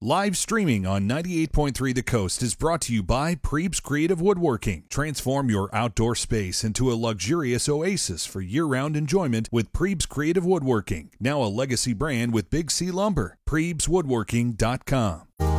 Live streaming on 98.3 The Coast is brought to you by Prebes Creative Woodworking. Transform your outdoor space into a luxurious oasis for year-round enjoyment with Prebes Creative Woodworking. Now a legacy brand with Big C Lumber. PrebesWoodworking.com.